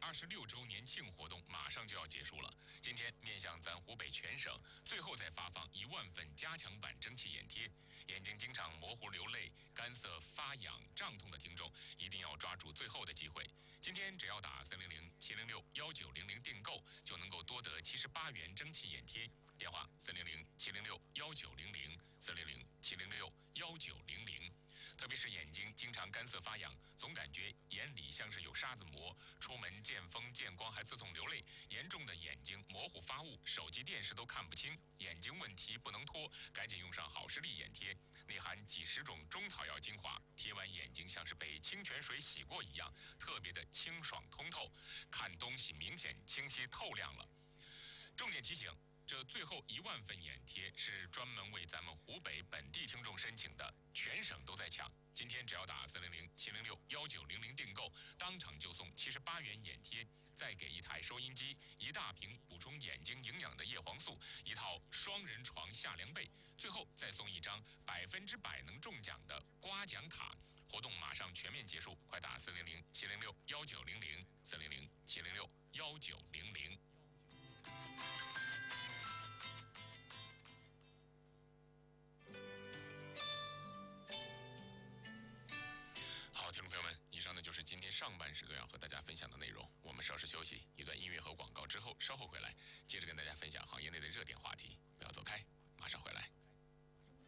26周年庆活动马上就要结束了。今天面向咱湖北全省，最后再发放1万份加强版蒸汽眼贴。眼睛经常模糊流泪、干涩发痒、胀痛的听众，一定要抓住最后的机会。今天只要打300-706-1900订购，就能够多得78元蒸汽眼贴。电话300-706-1900，300-706-1900。特别是眼睛经常干涩发痒，总感觉眼里像是有沙子膜，出门见风见光还刺痛流泪，严重的眼睛模糊发雾，手机电视都看不清，眼睛问题不能拖，赶紧用上好视力眼贴，内含几十种中草药精华，贴完眼睛像是被清泉水洗过一样，特别的清爽通透，看东西明显清晰透亮了。重点提醒，这最后1万份眼贴是专门为咱们湖北本地听众申请的，全省都在抢。今天只要打300-706-1900订购，当场就送78元眼贴，再给一台收音机、1大瓶补充眼睛营养的叶黄素、1套双人床夏凉被，最后再送一张100%能中奖的刮奖卡。活动马上全面结束，快打400-706-1900，400-706-1900。好，听众朋友们，以上呢就是今天上半时段要和大家分享的内容。我们稍事休息，一段音乐和广告之后，稍后回来，接着跟大家分享行业内的热点话题。不要走开，马上回来。